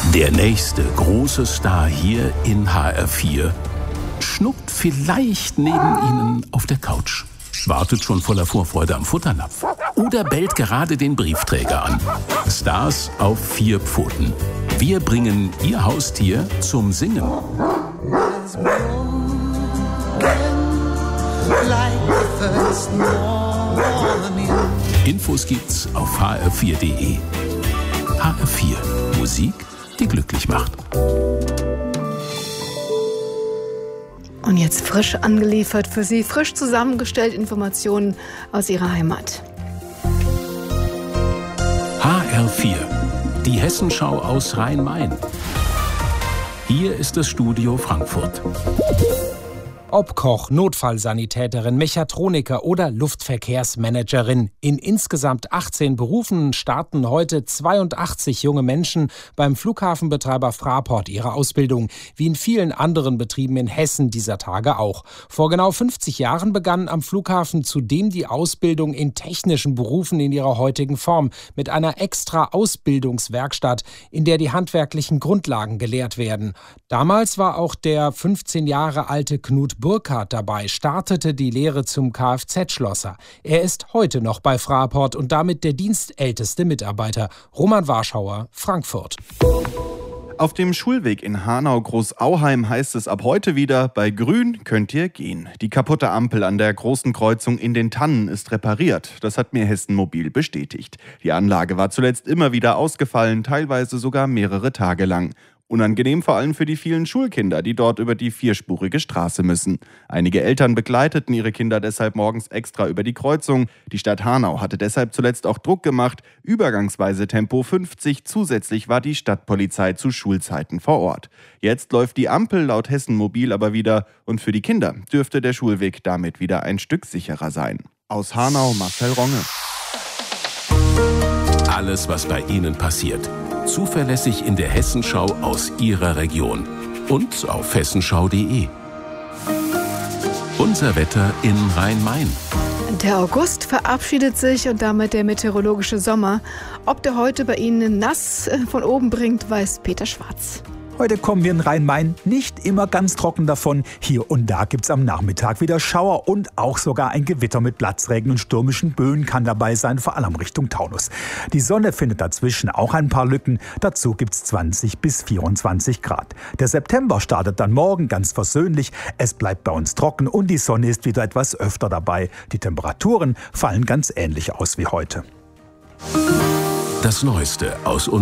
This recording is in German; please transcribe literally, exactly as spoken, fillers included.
Der nächste große Star hier in H R vier schnuckt vielleicht neben Ihnen auf der Couch, wartet schon voller Vorfreude am Futternapf oder bellt gerade den Briefträger an. Stars auf vier Pfoten. Wir bringen Ihr Haustier zum Singen. Infos gibt's auf h r vier punkt d e. H R vier. Musik, die glücklich macht. Und jetzt frisch angeliefert für Sie, frisch zusammengestellt Informationen aus Ihrer Heimat. H R vier. Die Hessenschau aus Rhein-Main. Hier ist das Studio Frankfurt. Ob Koch, Notfallsanitäterin, Mechatroniker oder Luftverkehrsmanagerin. In insgesamt achtzehn Berufen starten heute zweiundachtzig junge Menschen beim Flughafenbetreiber Fraport ihre Ausbildung, wie in vielen anderen Betrieben in Hessen dieser Tage auch. Vor genau fünfzig Jahren begann am Flughafen zudem die Ausbildung in technischen Berufen in ihrer heutigen Form mit einer extra Ausbildungswerkstatt, in der die handwerklichen Grundlagen gelehrt werden. Damals war auch der fünfzehn Jahre alte Knut Burkhardt dabei, startete die Lehre zum Kfz-Schlosser. Er ist heute noch bei Fraport und damit der dienstälteste Mitarbeiter. Roman Warschauer, Frankfurt. Auf dem Schulweg in Hanau-Großauheim heißt es ab heute wieder, bei Grün könnt ihr gehen. Die kaputte Ampel an der großen Kreuzung in den Tannen ist repariert. Das hat mir Hessen Mobil bestätigt. Die Anlage war zuletzt immer wieder ausgefallen, teilweise sogar mehrere Tage lang. Unangenehm vor allem für die vielen Schulkinder, die dort über die vierspurige Straße müssen. Einige Eltern begleiteten ihre Kinder deshalb morgens extra über die Kreuzung. Die Stadt Hanau hatte deshalb zuletzt auch Druck gemacht. Übergangsweise Tempo fünfzig. Zusätzlich war die Stadtpolizei zu Schulzeiten vor Ort. Jetzt läuft die Ampel laut Hessen Mobil aber wieder. Und für die Kinder dürfte der Schulweg damit wieder ein Stück sicherer sein. Aus Hanau, Marcel Ronge. Alles, was bei Ihnen passiert. Zuverlässig in der Hessenschau aus Ihrer Region und auf hessenschau punkt d e. Unser Wetter in Rhein-Main. Der August verabschiedet sich und damit der meteorologische Sommer. Ob der heute bei Ihnen nass von oben bringt, weiß Peter Schwarz. Heute kommen wir in Rhein-Main nicht immer ganz trocken davon. Hier und da gibt's am Nachmittag wieder Schauer und auch sogar ein Gewitter mit Platzregen und stürmischen Böen kann dabei sein, vor allem Richtung Taunus. Die Sonne findet dazwischen auch ein paar Lücken. Dazu gibt's zwanzig bis vierundzwanzig Grad. Der September startet dann morgen ganz versöhnlich. Es bleibt bei uns trocken und die Sonne ist wieder etwas öfter dabei. Die Temperaturen fallen ganz ähnlich aus wie heute. Das Neueste aus